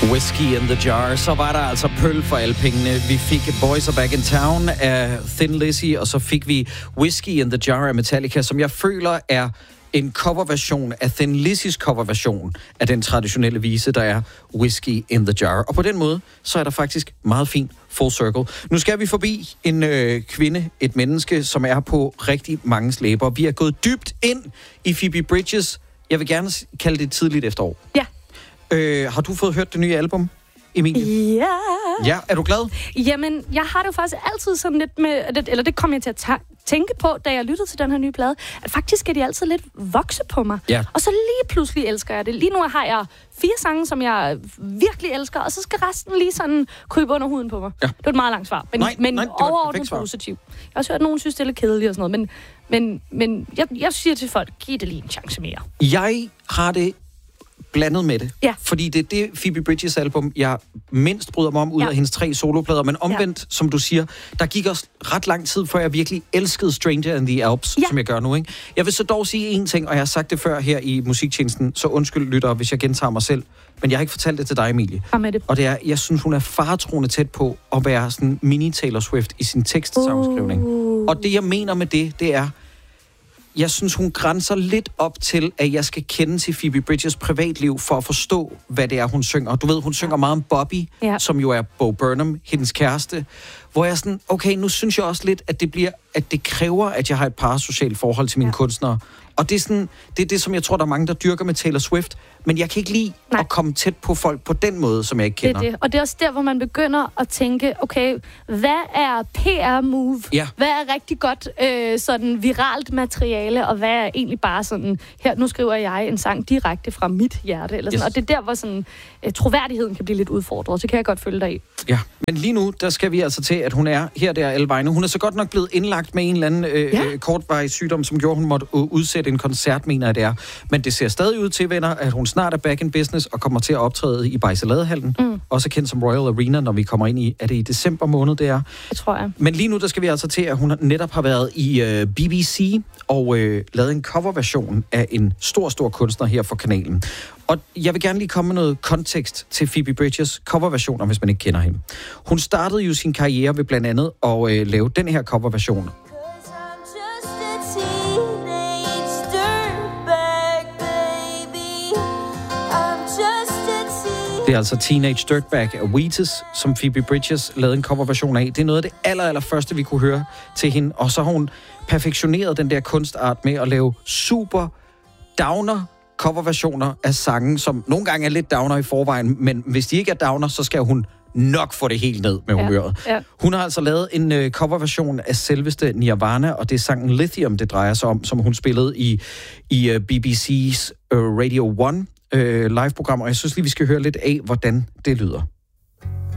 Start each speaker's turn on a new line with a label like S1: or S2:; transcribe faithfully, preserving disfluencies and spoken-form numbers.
S1: Whiskey in the Jar. Så var der altså pøl for alle pengene. Vi fik Boys Are Back in Town af Thin Lizzy, og så fik vi Whiskey in the Jar af Metallica, som jeg føler er en coverversion af Thin Lizzys coverversion af den traditionelle vise, der er Whiskey in the Jar. Og på den måde, så er der faktisk meget fint full circle. Nu skal vi forbi en øh, kvinde, et menneske, som er på rigtig mange slæber. Vi er gået dybt ind i Phoebe Bridgers. Jeg vil gerne kalde det tidligt efterår.
S2: Ja.
S1: Øh, har du fået hørt det nye album, Emilie?
S2: Ja.
S1: Ja, er du glad?
S2: Jamen, jeg har det jo faktisk altid sådan lidt med, eller det kom jeg til at ta- tænke på, da jeg lyttede til den her nye plade, at faktisk skal de altid lidt vokse på mig.
S1: Ja.
S2: Og så lige pludselig elsker jeg det. Lige nu har jeg fire sange, som jeg virkelig elsker, og så skal resten lige sådan krybe under huden på mig.
S1: Ja.
S2: Det var et meget langt svar, men,
S1: nej,
S2: men
S1: nej, det var
S2: overordnet positivt. Jeg har også hørt, at nogen synes, det er lidt kedeligt og sådan noget, men, men, men jeg, jeg siger til folk, giv det lige en chance mere.
S1: Jeg har det blandet med det.
S2: Ja.
S1: Fordi det er det Phoebe Bridgers album, jeg mindst bryder mig om ud
S2: ja.
S1: af hendes tre soloplader. Men omvendt, ja. som du siger, der gik også ret lang tid, før jeg virkelig elskede Stranger in the Alps, ja. som jeg gør nu. Ikke? Jeg vil så dog sige en ting, og jeg har sagt det før her i musiktjenesten, så undskyld lytter, hvis jeg gentager mig selv. Men jeg har ikke fortalt det til dig, Emilie.
S2: Med det.
S1: Og det er, jeg synes, hun er faretroende tæt på at være sådan mini Taylor Swift i sin tekstsangskrivning. Uh. Og det, jeg mener med det, det er, jeg synes, hun grænser lidt op til, at jeg skal kende til Phoebe Bridgers privatliv for at forstå, hvad det er, hun synger. Du ved, hun synger meget om Bobby, ja. som jo er Bo Burnham, hendes kæreste. Hvor jeg sådan, okay, nu synes jeg også lidt, at det bliver, at det kræver, at jeg har et parasocialt forhold til mine ja. kunstnere. Og det er sådan, det er det, som jeg tror, der er mange, der dyrker med Taylor Swift. Men jeg kan ikke lide Nej. at komme tæt på folk på den måde, som jeg ikke kender.
S2: Det er det. Og det er også der, hvor man begynder at tænke, okay, hvad er P R-move?
S1: Ja.
S2: Hvad er rigtig godt øh, sådan viralt materiale, og hvad er egentlig bare sådan, her, nu skriver jeg en sang direkte fra mit hjerte, eller sådan. Yes. Og det er der, hvor sådan, øh, troværdigheden kan blive lidt udfordret, så kan jeg godt følge dig i. Ja,
S1: men lige nu, der skal vi altså til, at hun er her der alle vegne. Hun er så godt nok blevet indlagt med en eller anden øh, ja. kortvarig sygdom, som gjorde, hun måtte udsætte en koncert, mener jeg det er. Men det ser stadig ud til, venner, at hun snart er back in business og kommer til at optræde i Bajseladehallen. Mm. Også kendt som Royal Arena, når vi kommer ind i, er det i december måned, det er?
S2: Det tror jeg.
S1: Men lige nu, der skal vi altså til, at hun netop har været i øh, B B C og øh, lavet en coverversion af en stor, stor kunstner her for kanalen. Og jeg vil gerne lige komme med noget kontekst til Phoebe Bridgers coverversioner, hvis man ikke kender hende. Hun startede jo sin karriere ved blandt andet at øh, lave den her coverversion. Det er altså Teenage Dirtbag af Wheatus, som Phoebe Bridgers lavede en coverversion af. Det er noget af det aller, aller første, vi kunne høre til hende. Og så har hun perfektioneret den der kunstart med at lave super downer coverversioner af sange, som nogle gange er lidt downer i forvejen, men hvis de ikke er downer, så skal hun nok få det helt ned med humøret. Ja, ja. Hun har altså lavet en uh, coverversion af selveste Nirvana, og det er sangen Lithium, det drejer sig om, som hun spillede i, i uh, B B C's uh, Radio One uh, live-program, og jeg synes lige, vi skal høre lidt af, hvordan det lyder.